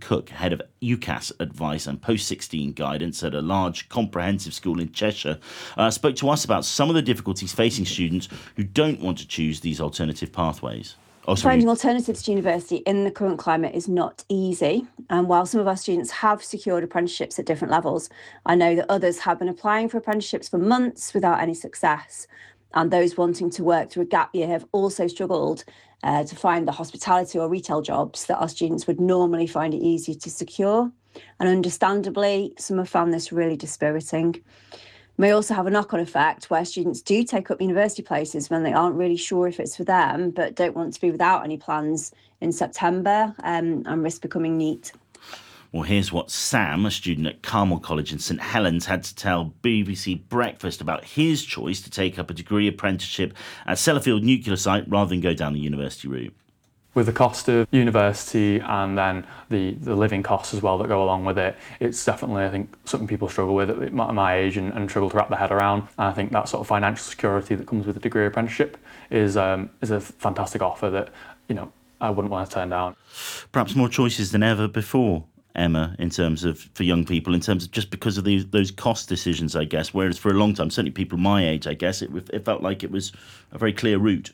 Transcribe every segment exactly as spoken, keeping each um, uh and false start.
Cook, head of UCAS advice and post sixteen guidance at a large comprehensive school in Cheshire, uh, spoke to us about some of the difficulties facing students who don't want to choose these alternative pathways. Oh, Finding alternatives to university in the current climate is not easy. And while some of our students have secured apprenticeships at different levels, I know that others have been applying for apprenticeships for months without any success. And those wanting to work through a gap year have also struggled uh, to find the hospitality or retail jobs that our students would normally find it easier to secure. And understandably, some have found this really dispiriting. May also have a knock-on effect where students do take up university places when they aren't really sure if it's for them, but don't want to be without any plans in September um, and risk becoming NEET. Well, here's what Sam, a student at Carmel College in St Helens, had to tell B B C Breakfast about his choice to take up a degree apprenticeship at Sellafield Nuclear Site rather than go down the university route. With the cost of university and then the, the living costs as well that go along with it, it's definitely, I think, something people struggle with at my, my age and, and struggle to wrap their head around. And I think that sort of financial security that comes with a degree apprenticeship is um, is a fantastic offer that, you know, I wouldn't want to turn down. Perhaps more choices than ever before, Emma, in terms of, for young people, in terms of just because of these, those cost decisions, I guess, whereas for a long time, certainly people my age, I guess, it, it felt like it was a very clear route.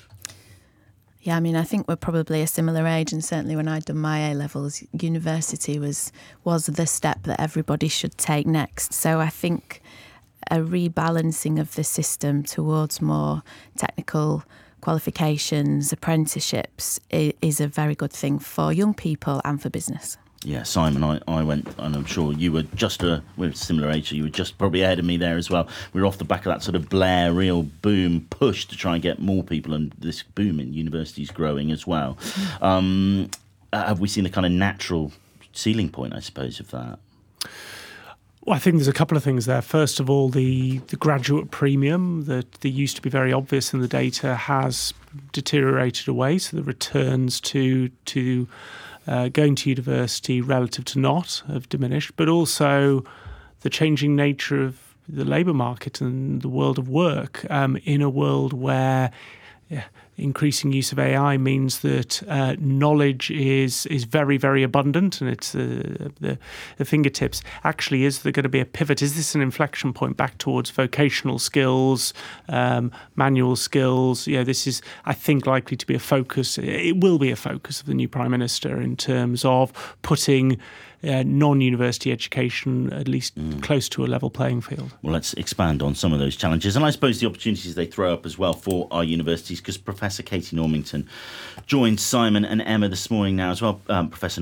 Yeah, I mean, I think we're probably a similar age, and certainly when I'd done my A-levels, university was was the step that everybody should take next. So I think a rebalancing of the system towards more technical qualifications, apprenticeships, is a very good thing for young people and for business. Yeah, Simon, I, I went, and I'm sure you were just a, we're a similar age, so you were just probably ahead of me there as well. We were off the back of that sort of Blair real boom push to try and get more people, and this boom in universities growing as well. Um, uh, have we seen a kind of natural ceiling point, I suppose, of that? Well, I think there's a couple of things there. First of all, the, the graduate premium that, that used to be very obvious in the data has deteriorated away, so the returns to to Uh, going to university relative to not have diminished, but also the changing nature of the labour market and the world of work um, in a world where yeah, increasing use of A I means that uh, knowledge is is very, very abundant, and it's uh, the, the fingertips. Actually, is there going to be a pivot? Is this an inflection point back towards vocational skills, um, manual skills? Yeah, this is, I think, likely to be a focus. It will be a focus of the new Prime Minister in terms of putting Uh, non-university education at least mm. close to a level playing field. Well, let's expand on some of those challenges and I suppose the opportunities they throw up as well for our universities, because Professor Katie Normington joined Simon and Emma this morning now as well. Um, Professor